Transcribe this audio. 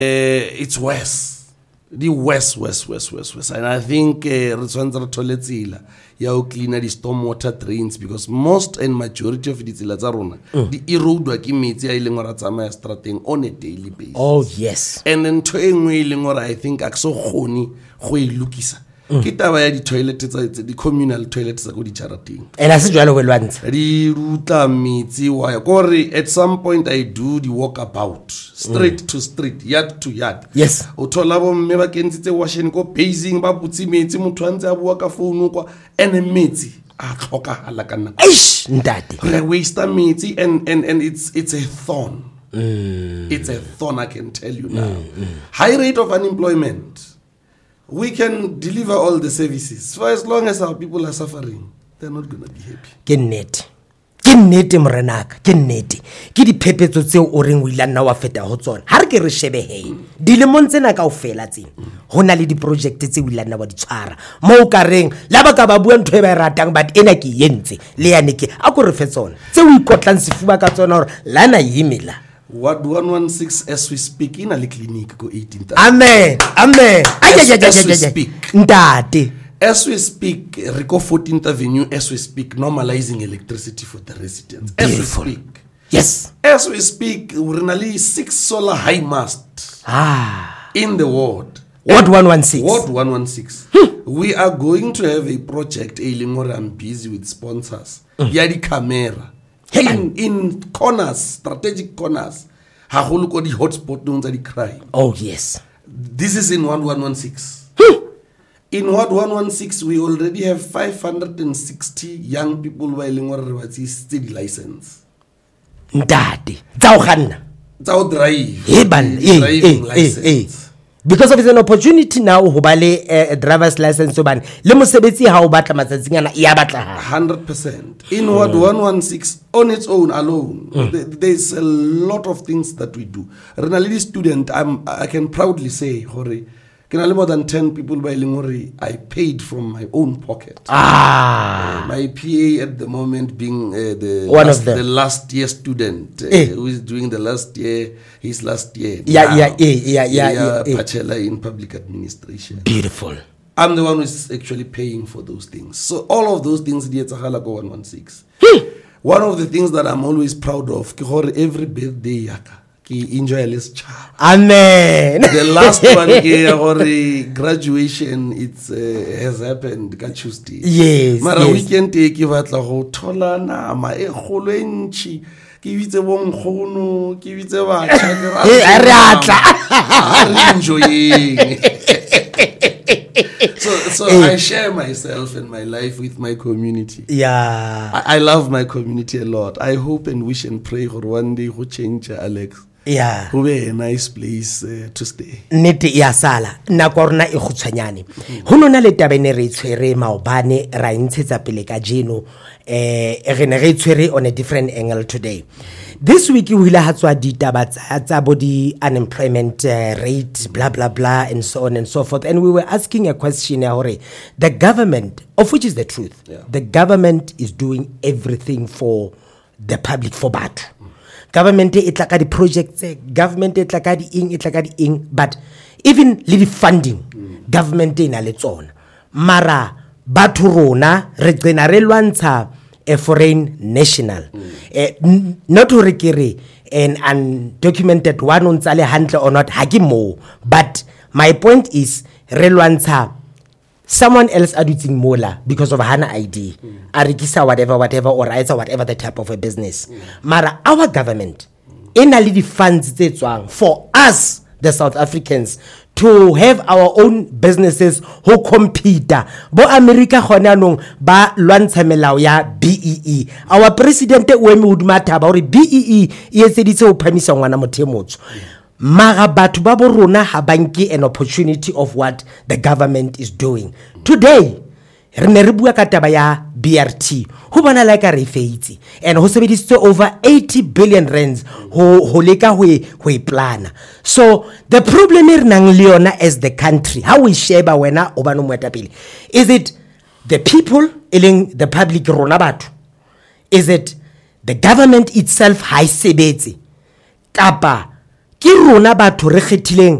it's worse. The worse. And I think re tshwantse re thole tsela ya o cleaner the stormwater drains, because most and majority of the tsela tsa rona di erode ke metsi a ileng ra tsamaya strateng on a daily basis. Oh yes. And then to engwe ileng ora I think a so khoni go e lokisa ke taba ya di toilet tsa di communal toilets tsa go di jarateng. And as jwalo we lwantsha di ruta metsi wa gore at some point I do the walkabout street to street, yard to yard. Yes. O thola bo mme ba kentse washing ko basing ba butsi metsi motho antse a bua ka phone kwa ene metsi a tlhokahala ka nako. Eish ntate. Re waste metsi and it's a thorn. It's a thorn, I can tell you now. High rate of unemployment. We can deliver all the services. For as long as our people are suffering, they're not going to be happy. Ke nnete morenaka ke nnete ke diphephetso tseo o reng o ile nna wa feta ho tsona ha re ke re shebe he dilemong tsena kaofela tsena hona le di project tseo o ile nna wa di tshwara mo o ka reng la ba ka ba bua ntho e ba ratang but ena ke yentse le yane ke a go re fe tsona tseo o ikotlang sefuba ka tsona hore lana yimela. What 116 as we speak in a clinic go 18th. Amen. As we speak. Ntate. As we speak, Rico 14th Avenue, as we speak, normalizing electricity for the residents. As Beautiful. we speak. Yes. As we speak, we're nearly 6 solar high masts in the ward. Ward 116. Ward 116. We are going to have a project, I'm busy with sponsors. Yadi camera. In corners, strategic corners. Haholo ko di hotspot dong tsa di crime. Oh yes. This is in Ward 116. In Ward 116, we already have 560 young people who are steady license. Ndade. Zao drive. Driving license. Because of it's an opportunity now ho ba le a driver's license so ban le mosebetsi ha o batla matsatsingana ya batla 100%. In Ward 116 on its own alone, there's a lot of things that we do. Renali student, I can proudly say, hore more than 10 people by Lingori, I paid from my own pocket. My PA at the moment being the last year student who is doing the last year, his last year. Bachelor in public administration. Beautiful. I'm the one who's actually paying for those things. So all of those things, go 116. One of the things that I'm always proud of, every birthday, enjoy less child. Amen. The last one, graduation, has happened Tuesday. Yes. Mara weekend take ho thola nama e kholo entshi ke bitse bonkgono ke bitse batjha re enjoying. So I share myself and my life with my community. Yeah. I love my community a lot. I hope and wish and pray for one day who change Alex. Yeah. Go be a nice place to stay. Nete ya sala na korna e khutshwanyane. Ho nona le tabene re tshwere maobane ra ntshetsa pele ka jeno re ne re tshwere on a different angle today. This week we hila hatswa ditaba tsa body unemployment rate blah blah blah and so on and so forth, and we were asking a question hore the government, of which is the truth, the government is doing everything for the public, for batho. Government e tla ka di projects, government e tla ka di ing, but even le di funding government e na le tsona mara batho rona re tsena re lwantsha a foreign national not to rekere an undocumented one on tsale handle or not ha ke mo, but my point is re lwantsha someone else adutsing mola because of hana ID arikisa whatever or either whatever the type of a business. Mara our government ina le di funds tse tswang for us the South Africans to have our own businesses who compete. Bo America khona nong ba lwantsha melao ya BEE. Our president o eme udumata ba hore BEE e etseditse ho phamisa ngwana mothemotso. Mara batho ba bo rona ha banke an opportunity of what the government is doing. Today re ne re bua ka taba ya BRT ho bona like a refeitsi and ho sebedisitswe over 80 billion rands ho leka ho e plana. So the problem re nang le yona as the country, how we sheba wena o ba no moetapele, is it the people eleng the public rona batho, is it the government itself ha sebetse kapa ke rona batho re kgethileng